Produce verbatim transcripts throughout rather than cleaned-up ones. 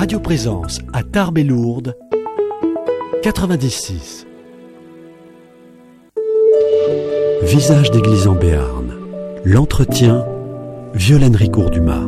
Radio Présence à Tarbes et Lourdes, quatre-vingt-dix six. Visage d'église en Béarn. L'entretien, Violaine Ricourt-Dumas.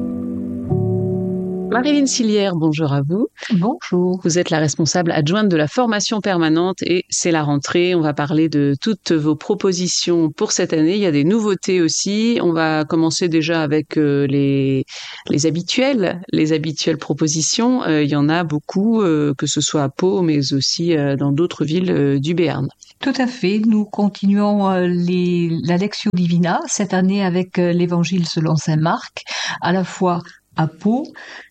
Marilyn Silière, bonjour à vous. Bonjour. Vous êtes la responsable adjointe de la formation permanente et c'est la rentrée. On va parler de toutes vos propositions pour cette année. Il y a des nouveautés aussi. On va commencer déjà avec euh, les, les habituels, les habituelles propositions. Euh, il y en a beaucoup, euh, que ce soit à Pau, mais aussi euh, dans d'autres villes euh, du Béarn. Tout à fait. Nous continuons euh, les, la Lectio Divina cette année avec euh, l'Évangile selon saint Marc, à la fois à Pau,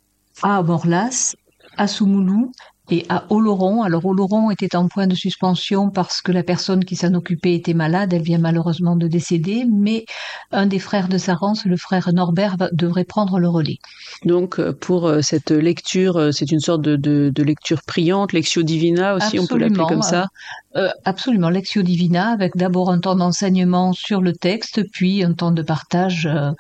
à Morlas, à Soumoulou et à Oloron. Alors Oloron était en point de suspension parce que la personne qui s'en occupait était malade, elle vient malheureusement de décéder, mais un des frères de Sarance, le frère Norbert, va, devrait prendre le relais. Donc pour cette lecture, c'est une sorte de, de, de lecture priante, Lectio Divina aussi, absolument, on peut l'appeler comme ça. Euh, absolument, Lectio Divina, avec d'abord un temps d'enseignement sur le texte, puis un temps de partage euh,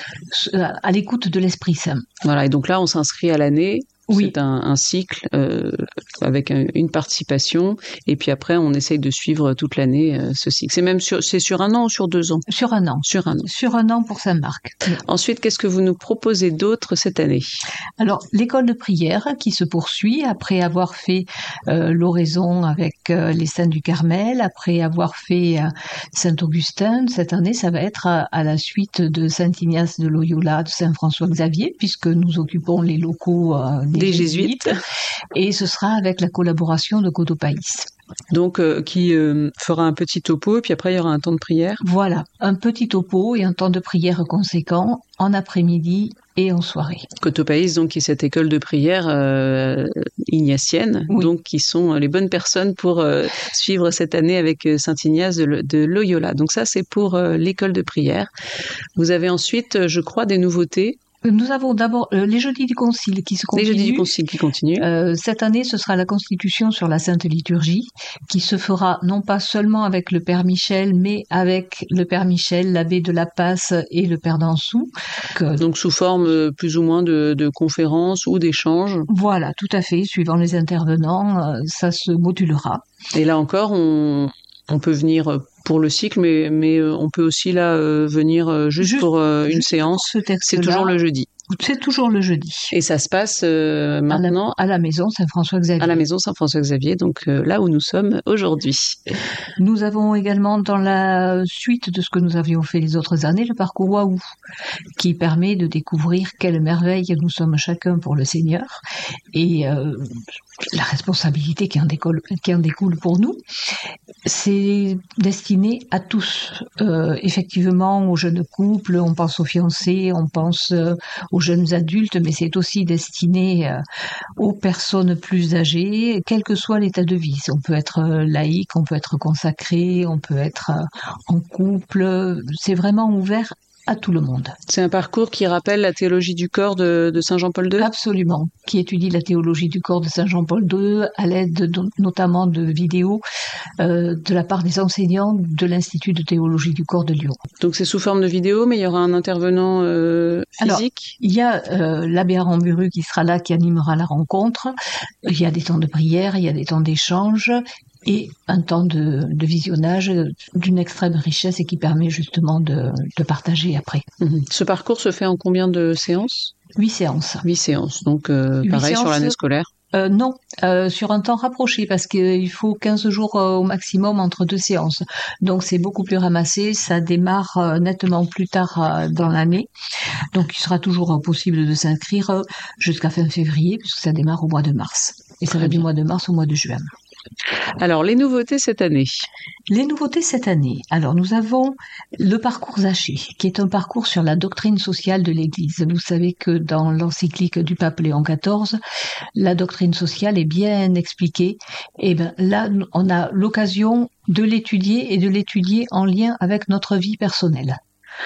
à l'écoute de l'Esprit Saint. Voilà, et donc là on s'inscrit à l'année. Oui. C'est un, un cycle euh, avec un, une participation, et puis après on essaye de suivre toute l'année euh, ce cycle. C'est même sur, c'est sur un an ou sur deux ans? Sur un an. Sur un an. Sur un an pour saint Marc. Ensuite, qu'est-ce que vous nous proposez d'autre cette année? Alors, l'école de prière qui se poursuit après avoir fait euh, l'oraison avec euh, les saints du Carmel, après avoir fait euh, Saint-Augustin. Cette année, ça va être à, à la suite de Saint-Ignace de Loyola, de Saint-François-Xavier, puisque nous occupons les locaux euh, des, des jésuites. Et ce sera avec la collaboration de Cotopaïs. Donc, euh, qui euh, fera un petit topo, et puis après il y aura un temps de prière. Voilà, un petit topo et un temps de prière conséquent en après-midi et en soirée. Cotopaïs, donc, qui est cette école de prière euh, ignatienne, oui. Donc qui sont les bonnes personnes pour euh, suivre cette année avec Saint-Ignace de, de Loyola. Donc ça, c'est pour euh, l'école de prière. Vous avez ensuite, je crois, des nouveautés. Nous avons d'abord euh, les jeudis du concile qui se continuent. Les jeudis du concile qui continuent. Euh, cette année, ce sera la constitution sur la Sainte Liturgie, qui se fera non pas seulement avec le Père Michel, mais avec le Père Michel, l'abbé de la Passe et le Père Dansou. Que... Donc sous forme plus ou moins de, de conférences ou d'échanges. Voilà, tout à fait. Suivant les intervenants, euh, ça se modulera. Et là encore, on, on peut venir pour le cycle, mais, mais on peut aussi là euh, venir euh, juste, juste pour euh, une juste séance. Pour c'est toujours le jeudi. C'est toujours le jeudi. Et ça se passe euh, maintenant à la, à la maison Saint-François-Xavier. À la maison Saint-François-Xavier, donc euh, là où nous sommes aujourd'hui. Nous avons également, dans la suite de ce que nous avions fait les autres années, le parcours Waouh, qui permet de découvrir quelle merveille nous sommes chacun pour le Seigneur et euh, la responsabilité qui en découle, qui en découle pour nous. C'est destiné à tous. Euh, effectivement, aux jeunes couples, on pense aux fiancés, on pense euh, aux jeunes adultes, mais c'est aussi destiné euh, aux personnes plus âgées, quel que soit l'état de vie. On peut être laïque, on peut être consacré, on peut être euh, en couple. C'est vraiment ouvert à tout le monde. C'est un parcours qui rappelle la théologie du corps de, de Saint Jean-Paul deux? Absolument, qui étudie la théologie du corps de Saint Jean-Paul deux à l'aide de, notamment de vidéos euh, de la part des enseignants de l'Institut de théologie du corps de Lyon. Donc c'est sous forme de vidéo, mais il y aura un intervenant euh, physique? Alors, il y a euh, l'abbé Aramburu qui sera là, qui animera la rencontre. Il y a des temps de prière, il y a des temps d'échange et un temps de, de visionnage d'une extrême richesse et qui permet justement de, de partager après. Mmh. Ce parcours se fait en combien de séances? Huit séances. Huit séances, donc euh, Huit pareil séances, sur l'année scolaire? Euh, non, euh, sur un temps rapproché parce qu'il faut quinze jours euh, au maximum entre deux séances. Donc c'est beaucoup plus ramassé, ça démarre euh, nettement plus tard euh, dans l'année. Donc il sera toujours euh, possible de s'inscrire euh, jusqu'à fin février puisque ça démarre au mois de mars. Et ça va du mois de mars au mois de juin. Alors, les nouveautés cette année. Les nouveautés cette année. Alors, nous avons le parcours Zaché, qui est un parcours sur la doctrine sociale de l'Église. Vous savez que dans l'encyclique du pape Léon quatorze, la doctrine sociale est bien expliquée. Et ben là, on a l'occasion de l'étudier et de l'étudier en lien avec notre vie personnelle.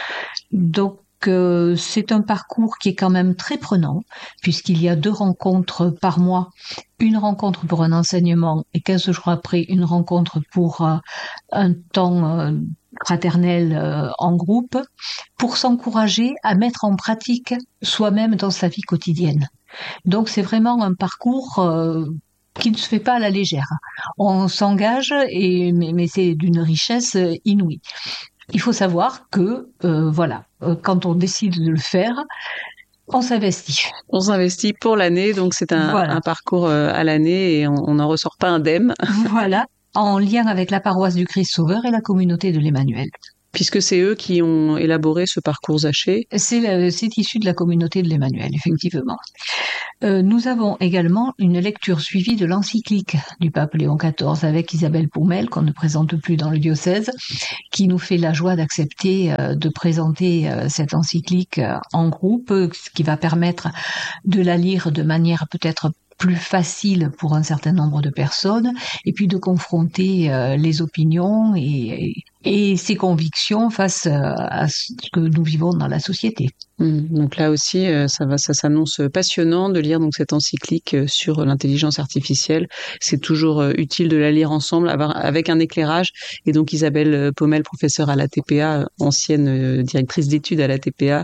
Donc, que c'est un parcours qui est quand même très prenant, puisqu'il y a deux rencontres par mois, une rencontre pour un enseignement et quinze jours après, une rencontre pour euh, un temps euh, fraternelle euh, en groupe, pour s'encourager à mettre en pratique soi-même dans sa vie quotidienne. Donc c'est vraiment un parcours euh, qui ne se fait pas à la légère. On s'engage, et, mais, mais c'est d'une richesse inouïe. Il faut savoir que, euh, voilà, euh, quand on décide de le faire, on s'investit. On s'investit pour l'année, donc c'est un, voilà. un parcours euh, à l'année et on n'en ressort pas indemne. Voilà, en lien avec la paroisse du Christ Sauveur et la communauté de l'Emmanuel. Puisque c'est eux qui ont élaboré ce parcours Zaché. C'est, c'est issu de la communauté de l'Emmanuel, effectivement. Euh, nous avons également une lecture suivie de l'encyclique du pape Léon quatorze avec Isabelle Poumel, qu'on ne présente plus dans le diocèse, qui nous fait la joie d'accepter euh, de présenter euh, cette encyclique euh, en groupe, ce qui va permettre de la lire de manière peut-être plus facile pour un certain nombre de personnes, et puis de confronter euh, les opinions et, et ses convictions face à ce que nous vivons dans la société. Mmh, donc là aussi, ça va, ça s'annonce passionnant de lire donc cette encyclique sur l'intelligence artificielle. C'est toujours utile de la lire ensemble avec un éclairage. Et donc Isabelle Pommel, professeure à l'A T P A, ancienne directrice d'études à l'A T P A,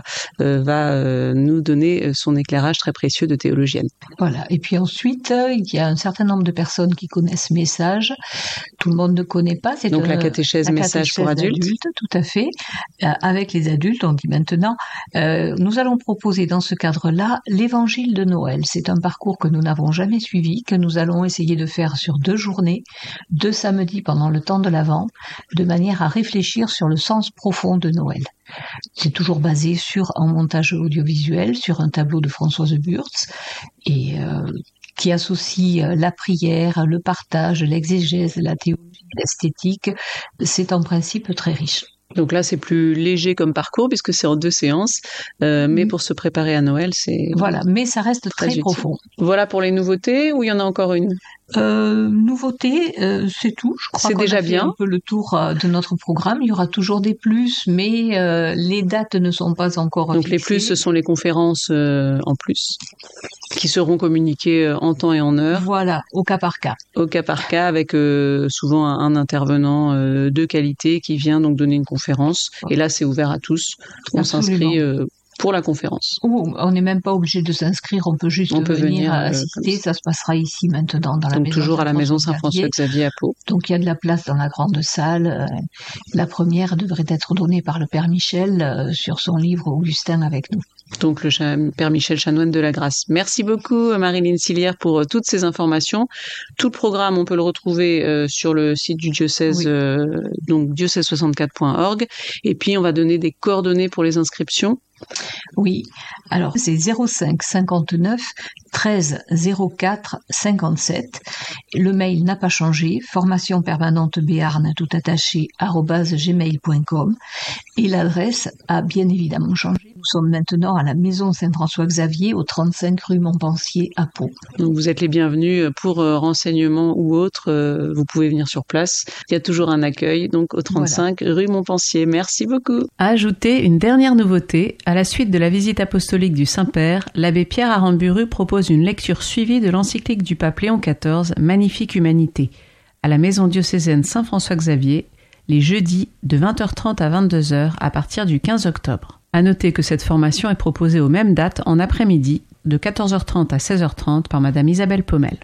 va nous donner son éclairage très précieux de théologienne. Voilà. Et puis ensuite, il y a un certain nombre de personnes qui connaissent Message. Tout le monde ne connaît pas. C'est donc un, la catéchèse, la Message catéchèse pour adultes. adultes. Tout à fait. Euh, avec les adultes, on dit maintenant. Euh, Nous allons proposer dans ce cadre-là l'évangile de Noël. C'est un parcours que nous n'avons jamais suivi, que nous allons essayer de faire sur deux journées, deux samedis pendant le temps de l'Avent, de manière à réfléchir sur le sens profond de Noël. C'est toujours basé sur un montage audiovisuel, sur un tableau de Françoise Burtz, et euh, qui associe la prière, le partage, l'exégèse, la théologie, l'esthétique. C'est en principe très riche. Donc là, c'est plus léger comme parcours puisque c'est en deux séances, euh, mais pour se préparer à Noël, c'est... Voilà, mais ça reste très, très profond. Voilà pour les nouveautés, ou il y en a encore une ? Euh, nouveauté, euh, c'est tout. Je crois c'est qu'on déjà a fait bien. un peu le tour euh, de notre programme. Il y aura toujours des plus, mais euh, les dates ne sont pas encore Donc fixées. les plus, ce sont les conférences euh, en plus, qui seront communiquées en temps et en heure. Voilà, au cas par cas. Au cas par cas, avec euh, souvent un, un intervenant euh, de qualité qui vient donc donner une conférence. Et là, c'est ouvert à tous. On Absolument. s'inscrit euh, pour la conférence. Oh, on n'est même pas obligé de s'inscrire, on peut juste on peut venir, venir euh, assister. Ça se passera ici maintenant dans la donc maison. toujours à la maison Saint-François-Xavier à Pau. Donc il y a de la place dans la grande salle. La première devrait être donnée par le Père Michel euh, sur son livre Augustin avec nous. Donc le cha- Père Michel Chanoine de la Grâce. Merci beaucoup Marilyn Silière pour euh, toutes ces informations. Tout le programme, on peut le retrouver euh, sur le site du diocèse, oui. euh, donc diocèse soixante-quatre point org. Et puis on va donner des coordonnées pour les inscriptions. Oui, alors c'est zéro cinq cinquante-neuf treize zéro quatre cinquante-sept. Le mail n'a pas changé, formation permanente béarn tout attaché arobase gmail point com, et l'adresse a bien évidemment changé. Nous sommes maintenant à la maison Saint-François-Xavier au trente-cinq rue Montpensier à Pau. Donc vous êtes les bienvenus pour euh, renseignements ou autres, euh, vous pouvez venir sur place. Il y a toujours un accueil, donc au trente-cinq voilà. rue Montpensier. Merci beaucoup. Ajouter une dernière nouveauté. À la suite de la visite apostolique du Saint-Père, l'abbé Pierre Aramburu propose une lecture suivie de l'encyclique du pape Léon quatorze, Magnifique Humanité, à la maison diocésaine Saint-François-Xavier, les jeudis de vingt heures trente à vingt-deux heures à partir du quinze octobre. À noter que cette formation est proposée aux mêmes dates en après-midi, de quatorze heures trente à seize heures trente par Madame Isabelle Pommel.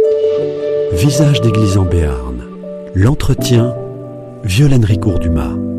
Visage d'église en Béarn. L'entretien, Violaine Ricourt-Dumas.